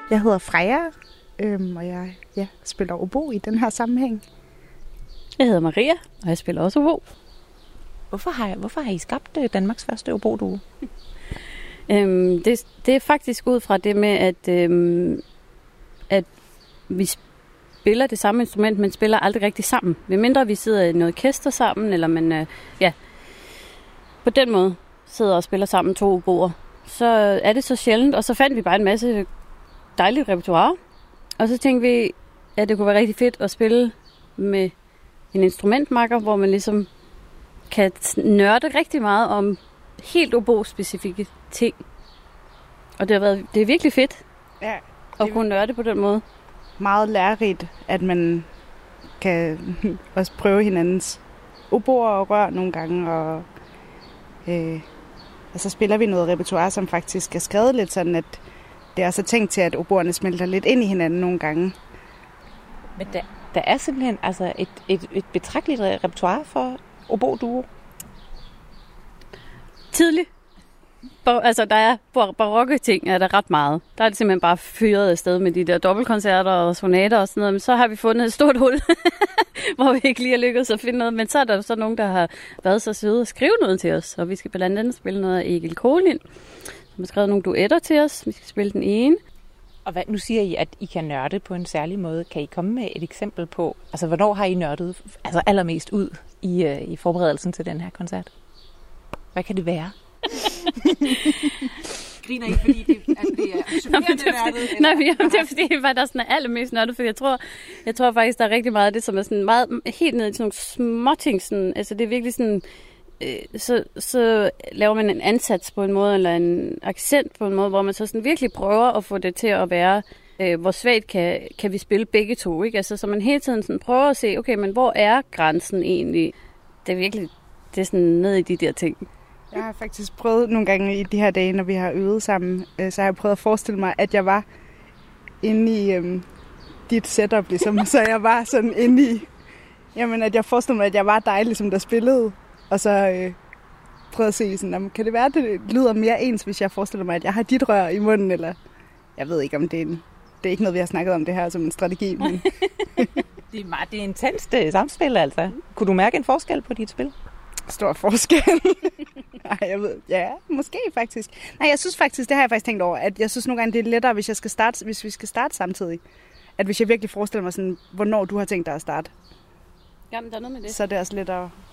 Jeg hedder Freja, og jeg spiller obo i den her sammenhæng. Jeg hedder Maria, og jeg spiller også obo. Hvorfor har I skabt Danmarks første obo-duo? Det er faktisk ud fra det med, at vi spiller det samme instrument, men spiller aldrig rigtig sammen. Ved mindre vi sidder i noget orkester sammen, eller man på den måde sidder og spiller sammen 2 oboer, så er det så sjældent. Og så fandt vi bare en masse dejligt repertoire. Og så tænkte vi, at det kunne være rigtig fedt at spille med en instrumentmakker, hvor man ligesom kan nørde rigtig meget om helt obo-specifikke ting. Og det er virkelig fedt at kunne nørde på den måde. Meget lærerigt, at man kan også prøve hinandens oboer og rør nogle gange. Og så spiller vi noget repertoire, som faktisk er skrevet lidt sådan, at det er så tænkt til, at oboerne smelter lidt ind i hinanden nogle gange. Men der er simpelthen altså et betragteligt repertoire for obo-duo. Tidligt. Altså, der er barokke ting, er der ret meget. Der er det simpelthen bare fyret afsted med de der dobbeltkoncerter og sonater og sådan noget. Men så har vi fundet et stort hul, hvor vi ikke lige har lykkedes at finde noget. Men så er der så nogen, der har været så søde at skrive noget til os. Og vi skal blandt andet spille noget af Egil Kolind, som har skrevet nogle duetter til os. Vi skal spille den ene. Og nu siger I, at I kan nørde på en særlig måde. Kan I komme med et eksempel på, altså hvornår har I nørdet allermest ud i forberedelsen til den her koncert? Hvad kan det være? Griner I, fordi det er supplerende nørdet? Nej, det er fordi, der er sådan allermest nørdet, for jeg tror faktisk, der er rigtig meget af det, som er sådan meget helt ned i sådan nogle småting. Sådan, altså det er virkelig sådan, så laver man en ansats på en måde, eller en accent på en måde, hvor man så sådan virkelig prøver at få det til at være, hvor svagt kan vi spille begge to, ikke? Altså så man hele tiden sådan prøver at se, okay, men hvor er grænsen egentlig? Det er virkelig, det er sådan ned i de der ting. Jeg har faktisk prøvet nogle gange i de her dage, når vi har øvet sammen, så har jeg prøvet at forestille mig, at jeg var inde i dit setup, ligesom. Så jeg var sådan inde i, at jeg forestillede mig, at jeg var dig, ligesom der spillede. Og så prøvede at se sådan, kan det være, at det lyder mere ens, hvis jeg forestiller mig, at jeg har dit rør i munden, eller jeg ved ikke, om det er ikke noget, vi har snakket om det her som en strategi. Men det er intenst samspil, altså. Kunne du mærke en forskel på dit spil? Stor forskel. Nej, jeg ved. Ja, måske faktisk. Nej, jeg synes faktisk, det har jeg faktisk tænkt over, at jeg synes nogle gange, det er lettere, hvis vi skal starte samtidig. At hvis jeg virkelig forestiller mig sådan, hvornår du har tænkt dig at starte. Jamen, der er noget med det. Så er det også lettere